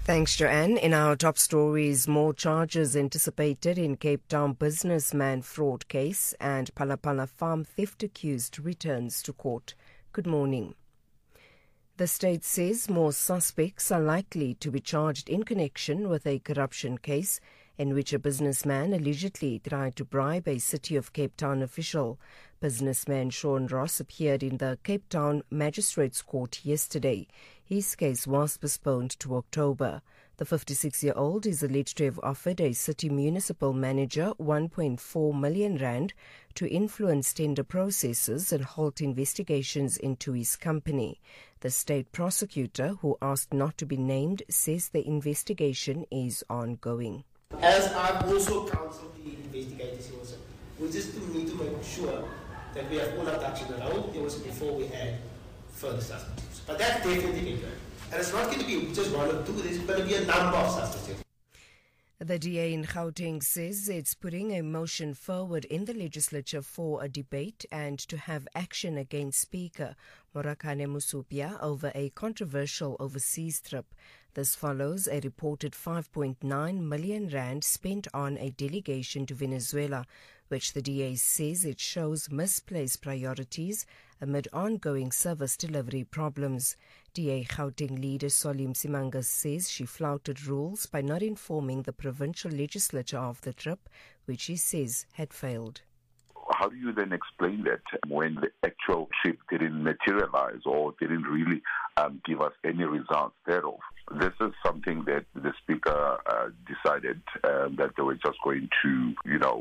Thanks, Joanne. In our top stories, more charges anticipated in Cape Town businessman fraud case, and Phalaphala farm theft accused returns to court. Good morning. The state says more suspects are likely to be charged in connection with a corruption case in which a businessman allegedly tried to bribe a City of Cape Town official. Businessman Sean Ross appeared in the Cape Town Magistrates Court yesterday. His case was postponed to October. The 56-year-old is alleged to have offered a city municipal manager 1.4 million rand to influence tender processes and halt investigations into his company. The state prosecutor, who asked not to be named, says the investigation is ongoing. As I've also counseled the investigators also, we just need to make sure that we have all our ducks in a row. There was before we had further suspects. But that's definitely good. And it's not going to be just one or two, there's going to be a number of suspects. The DA in Gauteng says it's putting a motion forward in the legislature for a debate and to have action against Speaker Morakane Musupya over a controversial overseas trip. This follows a reported 5.9 million rand spent on a delegation to Venezuela, which the DA says it shows misplaced priorities amid ongoing service delivery problems. DA Gauteng leader Solim Simanga says she flouted rules by not informing the provincial legislature of the trip, which he says had failed. How do you then explain that when the actual trip didn't materialize or didn't really give us any results thereof? This is something that the Speaker decided that they were just going to,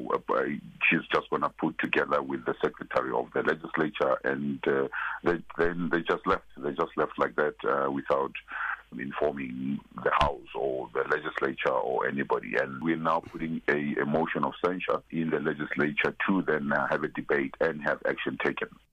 she's just going to put together with the Secretary of the Legislature, and then they just left. They just left like that without informing the House or the Legislature or anybody. And we're now putting a motion of censure in the Legislature to then have a debate and have action taken.